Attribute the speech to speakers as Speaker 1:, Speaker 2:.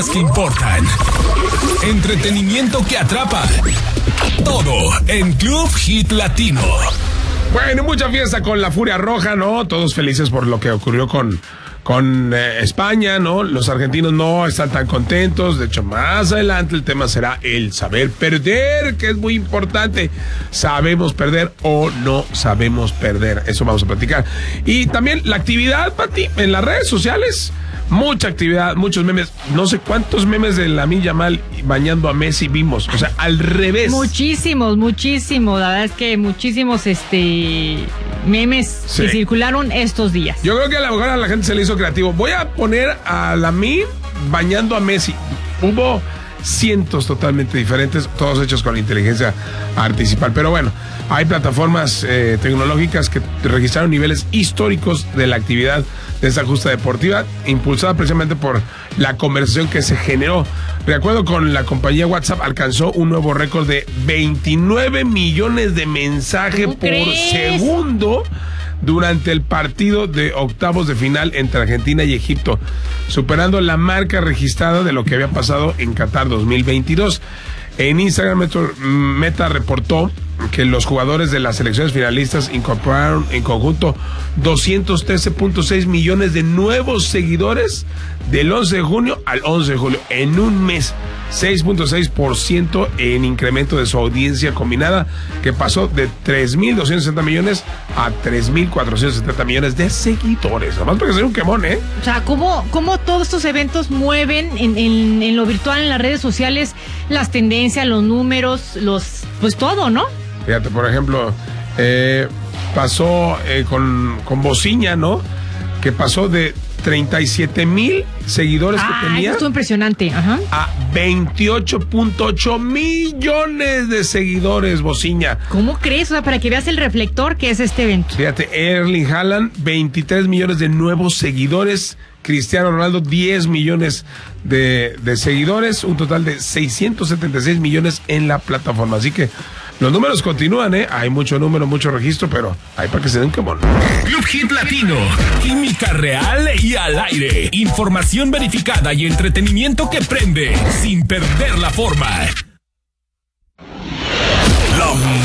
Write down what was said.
Speaker 1: que importan. Entretenimiento que atrapa. Todo en Club Hit Latino.
Speaker 2: Bueno, mucha fiesta con la Furia Roja, ¿no? Todos felices por lo que ocurrió con España, ¿no? Los argentinos no están tan contentos. De hecho, más adelante el tema será el saber perder, que es muy importante. ¿Sabemos perder o no sabemos perder? Eso vamos a platicar. Y también la actividad, Pati, en las redes sociales. Mucha actividad, muchos memes. No sé cuántos memes de Lamine Yamal bañando a Messi vimos. O sea, al revés.
Speaker 3: Muchísimos. La verdad es que muchísimos memes que circularon estos días.
Speaker 2: Yo creo que a lo mejor a la gente se le hizo creativo. Voy a poner a Lamine bañando a Messi. Hubo cientos totalmente diferentes, todos hechos con inteligencia artificial. Pero bueno, hay plataformas tecnológicas que registraron niveles históricos de la actividad de esta justa deportiva, impulsada precisamente por la conversación que se generó. De acuerdo con la compañía WhatsApp, alcanzó un nuevo récord de 29 millones de mensajes por segundo durante el partido de octavos de final entre Argentina y Egipto, superando la marca registrada de lo que había pasado en Qatar 2022. En Instagram, Meta reportó que los jugadores de las selecciones finalistas incorporaron en conjunto 213.6 millones de nuevos seguidores del 11 de junio al 11 de julio. En un mes, 6.6% en incremento de su audiencia combinada, que pasó de 3.260 millones a 3.470 millones de seguidores. Nomás porque soy un quemón, ¿eh?
Speaker 3: O sea, ¿cómo todos estos eventos mueven en lo virtual, en las redes sociales, las tendencias, los números, pues todo, ¿no?
Speaker 2: Fíjate, por ejemplo, pasó con Bociña, ¿no? Que pasó de 37,000 seguidores que tenía.
Speaker 3: Eso estuvo impresionante. Ajá.
Speaker 2: A 28.8 millones de seguidores, Bociña.
Speaker 3: ¿Cómo crees? O sea, para que veas el reflector que es este evento.
Speaker 2: Fíjate, Erling Haaland, 23 millones de nuevos seguidores. Cristiano Ronaldo, 10 millones de seguidores. Un total de 676 millones en la plataforma. Así que los números continúan, ¿eh? Hay mucho número, mucho registro, pero hay para que se den quemón.
Speaker 1: Club Hit Latino. Química real y al aire. Información verificada y entretenimiento que prende sin perder la forma.